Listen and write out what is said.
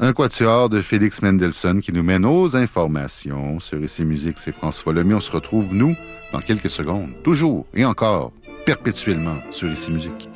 Un quatuor de Félix Mendelssohn qui nous mène aux informations. Sur Ici Musique, c'est François Lemay. On se retrouve, nous, dans quelques secondes. Toujours et encore, perpétuellement, sur Ici Musique.